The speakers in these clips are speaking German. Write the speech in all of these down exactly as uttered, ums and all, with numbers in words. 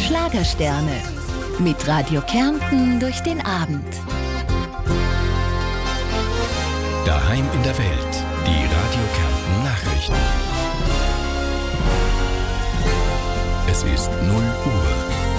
Schlagersterne. Mit Radio Kärnten durch den Abend. Daheim in der Welt. Die Radio Kärnten Nachrichten. Es ist null Uhr.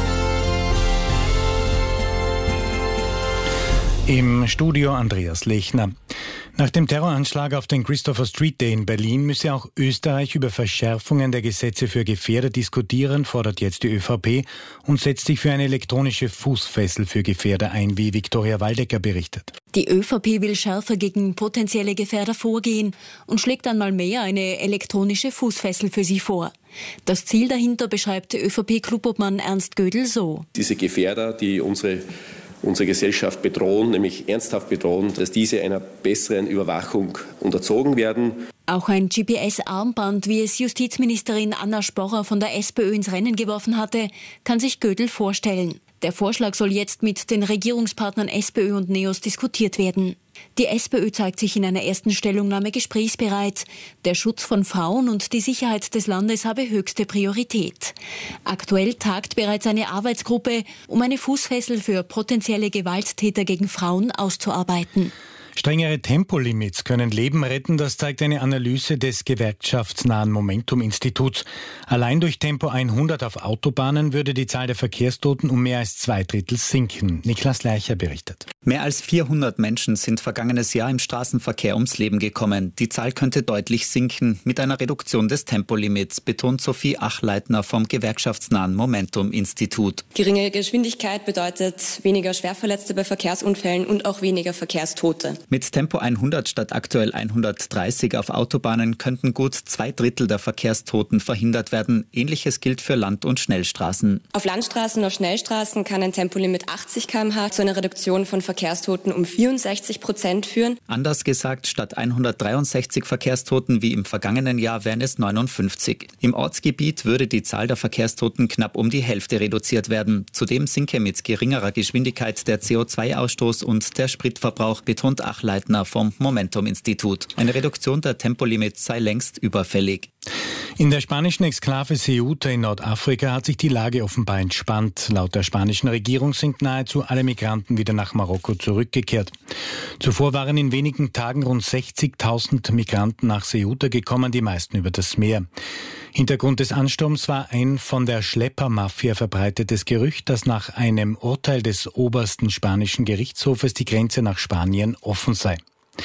Im Studio Andreas Lechner. Nach dem Terroranschlag auf den Christopher Street Day in Berlin müsse auch Österreich über Verschärfungen der Gesetze für Gefährder diskutieren, fordert jetzt die ÖVP und setzt sich für eine elektronische Fußfessel für Gefährder ein, wie Viktoria Waldecker berichtet. Die ÖVP will schärfer gegen potenzielle Gefährder vorgehen und schlägt einmal mehr eine elektronische Fußfessel für sie vor. Das Ziel dahinter beschreibt ÖVP-Clubobmann Ernst Gödel so. Diese Gefährder, die unsere unsere Gesellschaft bedrohen, nämlich ernsthaft bedrohen, dass diese einer besseren Überwachung unterzogen werden. Auch ein G P S-Armband, wie es Justizministerin Anna Sporrer von der SPÖ ins Rennen geworfen hatte, kann sich Gödel vorstellen. Der Vorschlag soll jetzt mit den Regierungspartnern SPÖ und NEOS diskutiert werden. Die SPÖ zeigt sich in einer ersten Stellungnahme gesprächsbereit. Der Schutz von Frauen und die Sicherheit des Landes habe höchste Priorität. Aktuell tagt bereits eine Arbeitsgruppe, um eine Fußfessel für potenzielle Gewalttäter gegen Frauen auszuarbeiten. Strengere Tempolimits können Leben retten, das zeigt eine Analyse des gewerkschaftsnahen Momentum-Instituts. Allein durch Tempo hundert auf Autobahnen würde die Zahl der Verkehrstoten um mehr als zwei Drittel sinken. Niklas Leicher berichtet. Mehr als vierhundert Menschen sind vergangenes Jahr im Straßenverkehr ums Leben gekommen. Die Zahl könnte deutlich sinken mit einer Reduktion des Tempolimits, betont Sophie Achleitner vom gewerkschaftsnahen Momentum-Institut. Geringe Geschwindigkeit bedeutet weniger Schwerverletzte bei Verkehrsunfällen und auch weniger Verkehrstote. Mit Tempo hundert statt aktuell hundertdreißig auf Autobahnen könnten gut zwei Drittel der Verkehrstoten verhindert werden. Ähnliches gilt für Land- und Schnellstraßen. Auf Landstraßen und auf Schnellstraßen kann ein Tempolimit achtzig Kilometer pro Stunde zu einer Reduktion von Verkehrstoten um vierundsechzig Prozent führen. Anders gesagt, statt hundertdreiundsechzig Verkehrstoten wie im vergangenen Jahr wären es neunundfünfzig. Im Ortsgebiet würde die Zahl der Verkehrstoten knapp um die Hälfte reduziert werden. Zudem sinke mit geringerer Geschwindigkeit der C O zwei Ausstoß und der Spritverbrauch, betont Achleitner vom Momentum-Institut. Eine Reduktion der Tempolimits sei längst überfällig. In der spanischen Exklave Ceuta in Nordafrika hat sich die Lage offenbar entspannt. Laut der spanischen Regierung sind nahezu alle Migranten wieder nach Marokko zurückgekehrt. Zuvor waren in wenigen Tagen rund sechzigtausend Migranten nach Ceuta gekommen, die meisten über das Meer. Hintergrund des Ansturms war ein von der Schleppermafia verbreitetes Gerücht, dass nach einem Urteil des obersten spanischen Gerichtshofes die Grenze nach Spanien offen sei.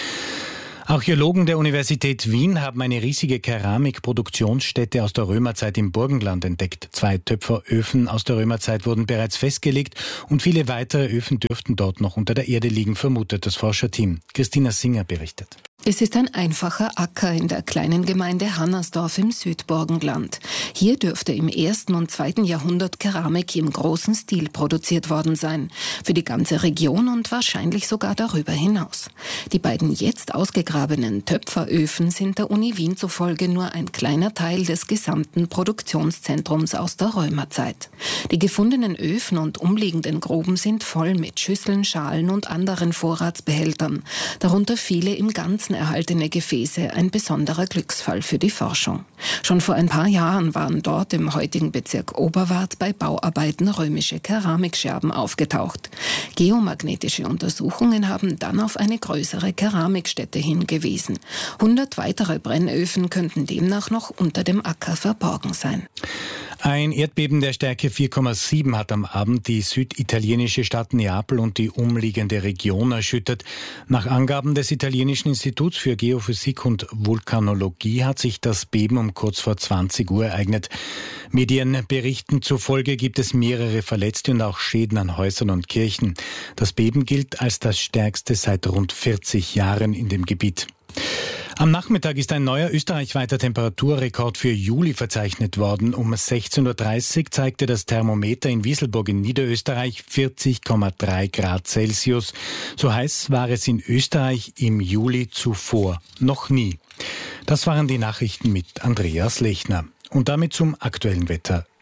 Archäologen der Universität Wien haben eine riesige Keramikproduktionsstätte aus der Römerzeit im Burgenland entdeckt. Zwei Töpferöfen aus der Römerzeit wurden bereits festgelegt und viele weitere Öfen dürften dort noch unter der Erde liegen, vermutet das Forscherteam. Christina Singer berichtet. Es ist ein einfacher Acker in der kleinen Gemeinde Hannersdorf im Südburgenland. Hier dürfte im ersten und zweiten Jahrhundert Keramik im großen Stil produziert worden sein. Für die ganze Region und wahrscheinlich sogar darüber hinaus. Die beiden jetzt ausgegrabenen Töpferöfen sind der Uni Wien zufolge nur ein kleiner Teil des gesamten Produktionszentrums aus der Römerzeit. Die gefundenen Öfen und umliegenden Gruben sind voll mit Schüsseln, Schalen und anderen Vorratsbehältern. Darunter viele im Ganzen erhaltene Gefäße, ein besonderer Glücksfall für die Forschung. Schon vor ein paar Jahren waren dort im heutigen Bezirk Oberwart bei Bauarbeiten römische Keramikscherben aufgetaucht. Geomagnetische Untersuchungen haben dann auf eine größere Keramikstätte hingewiesen. hundert weitere Brennöfen könnten demnach noch unter dem Acker verborgen sein. Ein Erdbeben der Stärke vier Komma sieben hat am Abend die süditalienische Stadt Neapel und die umliegende Region erschüttert. Nach Angaben des italienischen Instituts für Geophysik und Vulkanologie hat sich das Beben um kurz vor zwanzig Uhr ereignet. Medienberichten zufolge gibt es mehrere Verletzte und auch Schäden an Häusern und Kirchen. Das Beben gilt als das stärkste seit rund vierzig Jahren in dem Gebiet. Am Nachmittag ist ein neuer österreichweiter Temperaturrekord für Juli verzeichnet worden. Um sechzehn Uhr dreißig zeigte das Thermometer in Wieselburg in Niederösterreich vierzig Komma drei Grad Celsius. So heiß war es in Österreich im Juli zuvor noch nie. Das waren die Nachrichten mit Andreas Lechner. Und damit zum aktuellen Wetter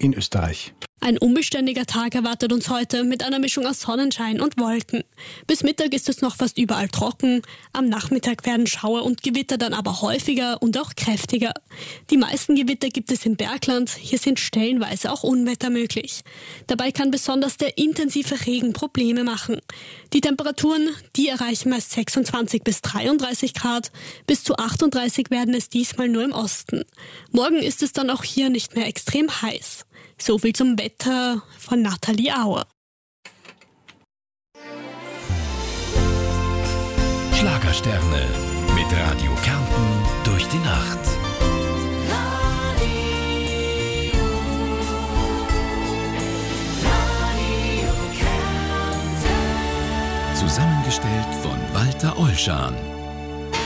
in Österreich. Ein unbeständiger Tag erwartet uns heute mit einer Mischung aus Sonnenschein und Wolken. Bis Mittag ist es noch fast überall trocken. Am Nachmittag werden Schauer und Gewitter dann aber häufiger und auch kräftiger. Die meisten Gewitter gibt es im Bergland. Hier sind stellenweise auch Unwetter möglich. Dabei kann besonders der intensive Regen Probleme machen. Die Temperaturen, die erreichen meist sechsundzwanzig bis dreiunddreißig Grad. Bis zu achtunddreißig werden es diesmal nur im Osten. Morgen ist es dann auch hier nicht mehr extrem heiß. So viel zum Wetter von Nathalie Auer. Schlagersterne mit Radio Kärnten durch die Nacht. Radio, Radio Kärnten. Zusammengestellt von Walter Olschan.